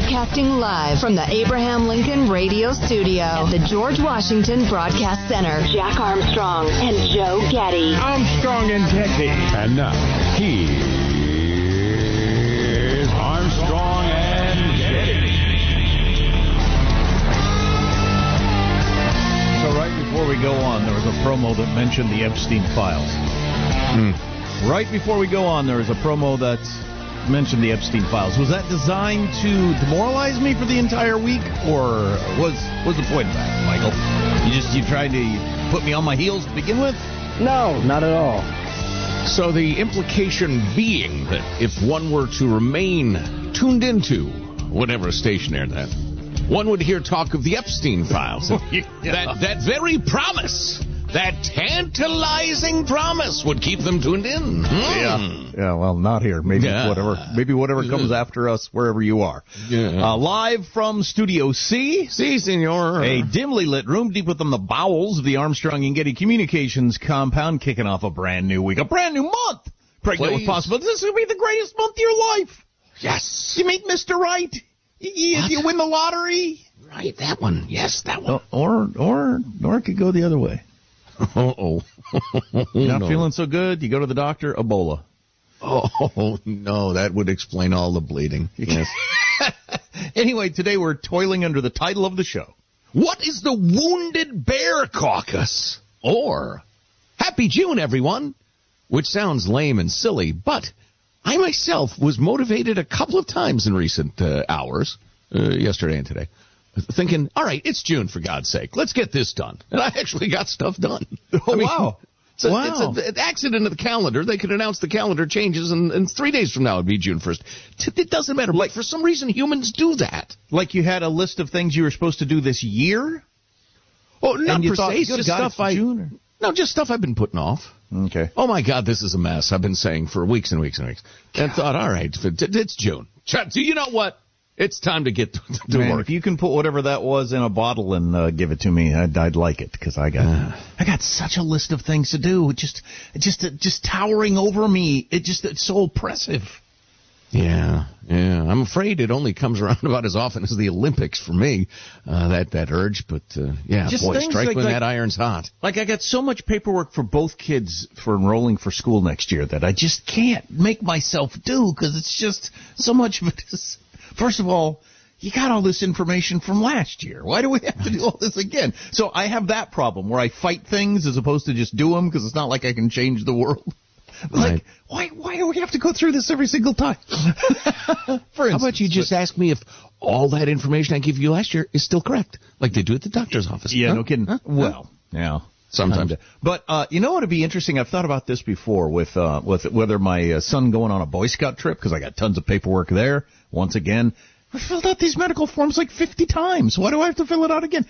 Broadcasting live from the Abraham Lincoln Radio Studio at the George Washington Broadcast Center. Jack Armstrong and Joe Getty. Armstrong and Getty. And now, here's Armstrong and Getty. So right before we go on, there was a promo that mentioned the Epstein files. Right before we go on, there was a promo that mentioned the Epstein files. Was that designed to demoralize me for the entire week, or was the point of that, Michael? You tried to put me on my heels to begin with? No, not at all. So the implication being that if one were to remain tuned into whatever station aired that, one would hear talk of the Epstein files. That very promise, that tantalizing promise, would keep them tuned in. Yeah. Well, not here. Maybe whatever comes after us, wherever you are. Live from Studio C. Si, senor. A dimly lit room deep within the bowels of the Armstrong and Getty Communications compound, kicking off a brand new week, a brand new month. Pregnant with possibilities. This is going to be the greatest month of your life. Yes. You meet Mr. Right. If you win the lottery. Right, that one. Yes, that one. Or it could go the other way. You're not feeling so good, you go to the doctor, Ebola. Oh, no, that would explain all the bleeding. Yes. Anyway, today we're toiling under the title of the show. What is the Wounded Bear Caucus? Or, Happy June, everyone. Which sounds lame and silly, but I myself was motivated a couple of times in recent hours, yesterday and today, thinking, all right, it's June, for God's sake. Let's get this done. And I actually got stuff done. Wow. It's an accident of the calendar. They could announce the calendar changes, and 3 days from now it would be June 1st. It doesn't matter. But for some reason, humans do that. Like you had a list of things you were supposed to do this year? Oh, not per se. It's just stuff just stuff I've been putting off. Okay. Oh, my God, this is a mess. I've been saying for weeks and weeks and weeks. And thought, all right, it's June. Do you know what? It's time to get to work. If you can put whatever that was in a bottle and give it to me, I'd like it, because I got such a list of things to do. Just towering over me. It's so oppressive. Yeah. I'm afraid it only comes around about as often as the Olympics for me, that urge. But, strike when that iron's hot. Like, I got so much paperwork for both kids for enrolling for school next year that I just can't make myself do, because it's just so much of it is... First of all, you got all this information from last year. Why do we have to do all this again? So I have that problem where I fight things as opposed to just do them, because it's not like I can change the world. Like, why do we have to go through this every single time? For instance, how about you just ask me if all that information I gave you last year is still correct, like they do at the doctor's office? Yeah, no kidding. Well, yeah. Sometimes. But, you know what would be interesting? I've thought about this before with whether my son going on a Boy Scout trip, because I got tons of paperwork there. Once again, I filled out these medical forms like 50 times. Why do I have to fill it out again?